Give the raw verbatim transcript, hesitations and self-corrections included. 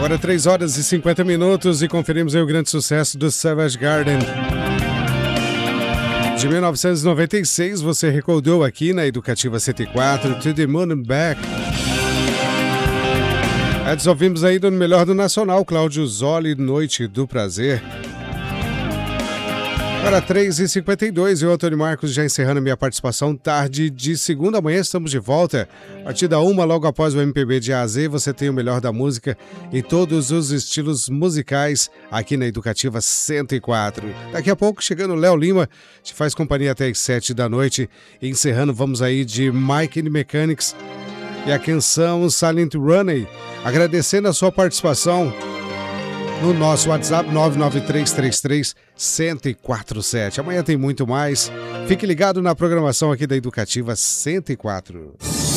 Agora três horas e cinquenta minutos e conferimos aí o grande sucesso do Savage Garden. De mil novecentos e noventa e seis, você recordou aqui na Educativa cento e quatro, To the Moon and Back. Antes ouvimos aí do melhor do Nacional, Cláudio Zoli, Noite do Prazer. Agora três e cinquenta e dois, eu, Antônio Marcos, já encerrando minha participação. Tarde de segunda manhã, estamos de volta. A partir da uma, logo após o M P B de A a Z, você tem o melhor da música e todos os estilos musicais aqui na Educativa cento e quatro. Daqui a pouco, chegando o Léo Lima, te faz companhia até as sete da noite. E encerrando, vamos aí de Mike and the Mechanics e a canção Silent Running. Agradecendo a sua participação no nosso WhatsApp nove nove três três três um zero quatro sete. Amanhã tem muito mais. Fique ligado na programação aqui da Educativa cento e quatro.